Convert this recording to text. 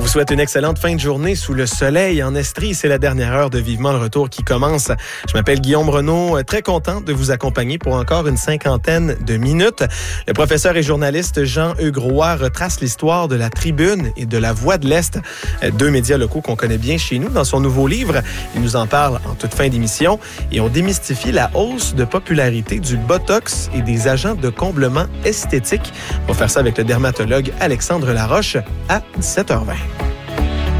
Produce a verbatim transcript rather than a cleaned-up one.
vous souhaite une excellente fin de journée sous le soleil en Estrie. C'est la dernière heure de Vivement le retour qui commence. Je m'appelle Guillaume Renaud, très content de vous accompagner pour encore une cinquantaine de minutes. Le professeur et journaliste Jean-Hugues Roy retrace l'histoire de la Tribune et de la Voix de l'Est, deux médias locaux qu'on connaît bien chez nous. Dans son nouveau livre, il nous en parle en toute fin d'émission et on démystifie la hausse de popularité du Botox et des agents de comblement esthétique. On va faire ça avec le dermatologue Alexandre Laroche à dix-sept heures vingt.